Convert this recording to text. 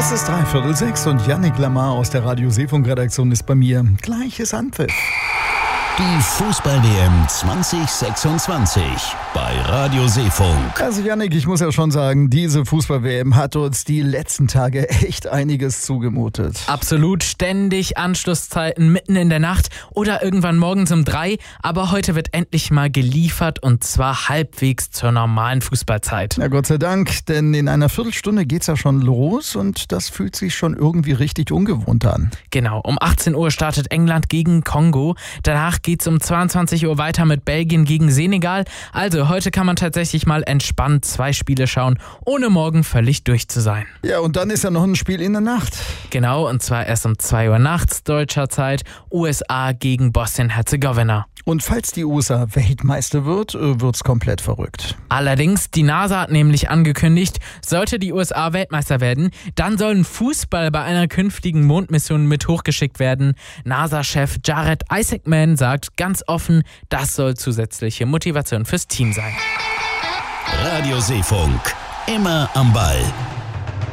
Es ist 5:45 und Yannick Lamar aus der Radio Seefunk-Redaktion ist bei mir. Gleiches Anpfiff. Die Fußball-WM 2026 bei Radio Seefunk. Also Yannick, ich muss ja schon sagen, diese Fußball-WM hat uns die letzten Tage echt einiges zugemutet. Absolut, ständig Anschlusszeiten mitten in der Nacht oder irgendwann morgens um 3. Aber heute wird endlich mal geliefert und zwar halbwegs zur normalen Fußballzeit. Na Gott sei Dank, denn in einer Viertelstunde geht's ja schon los und das fühlt sich schon irgendwie richtig ungewohnt an. Genau, um 18 Uhr startet England gegen Kongo. Danach geht's um 22 Uhr weiter mit Belgien gegen Senegal. Also heute kann man tatsächlich mal entspannt 2 Spiele schauen, ohne morgen völlig durch zu sein. Ja, und dann ist ja noch ein Spiel in der Nacht. Genau, und zwar erst um 2 Uhr nachts deutscher Zeit, USA gegen Bosnien-Herzegowina. Und falls die USA Weltmeister wird's komplett verrückt. Allerdings, die NASA hat nämlich angekündigt, sollte die USA Weltmeister werden, dann sollen Fußball bei einer künftigen Mondmission mit hochgeschickt werden. NASA-Chef Jared Isaacman sagt ganz offen, das soll zusätzliche Motivation fürs Team sein. Radio Seefunk, immer am Ball.